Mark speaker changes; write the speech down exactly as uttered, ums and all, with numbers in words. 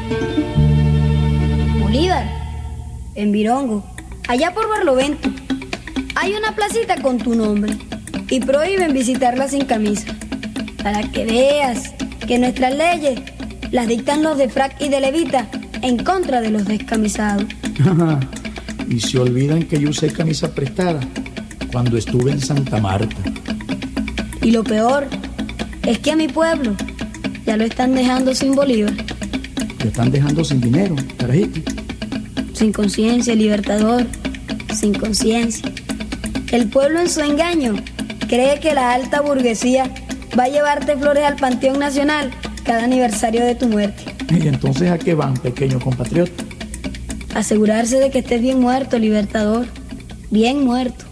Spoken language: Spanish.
Speaker 1: Bolívar, en Virongo, allá por Barlovento, hay una placita con tu nombre y prohíben visitarla sin camisa. Para que veas que nuestras leyes las dictan los de frac y de levita en contra de los descamisados.
Speaker 2: Y se olvidan que yo usé camisa prestada cuando estuve en Santa Marta.
Speaker 1: Y lo peor es que a mi pueblo ya lo están dejando sin Bolívar.
Speaker 2: Lo están dejando sin dinero, carajito.
Speaker 1: Sin conciencia, Libertador, sin conciencia. El pueblo en su engaño cree que la alta burguesía va a llevarte flores al Panteón Nacional cada aniversario de tu muerte.
Speaker 2: ¿Y entonces a qué van, pequeño compatriota?
Speaker 1: Asegurarse de que estés bien muerto, Libertador, bien muerto.